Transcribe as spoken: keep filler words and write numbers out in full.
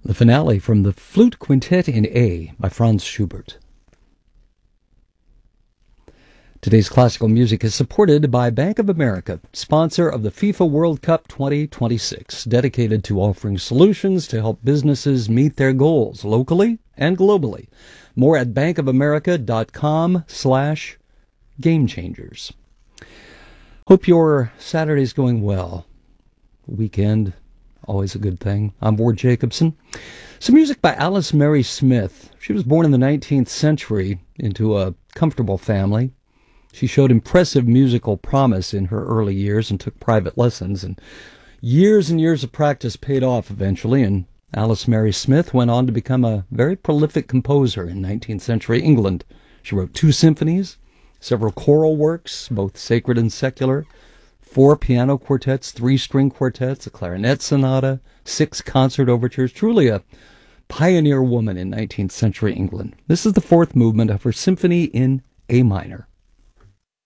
The finale from the Flute Quintet in A by Franz Schubert. Today's classical music is supported by Bank of America, sponsor of the FIFA World Cup twenty twenty-six, dedicated to offering solutions to help businesses meet their goals locally and globally. More at bankofamerica.com slash game changers. Hope your Saturday's going well. Weekend, always a good thing. I'm Ward Jacobson. Some music by Alice Mary Smith. She was born in the nineteenth century into a comfortable family. She showed impressive musical promise in her early years and took private lessons, and years and years of practice paid off eventually, and Alice Mary Smith went on to become a very prolific composer in nineteenth century England. She wrote two symphonies, several choral works, both sacred and secular, four piano quartets, three string quartets, a clarinet sonata, six concert overtures. Truly a pioneer woman in nineteenth century England. This is the fourth movement of her Symphony in A minor.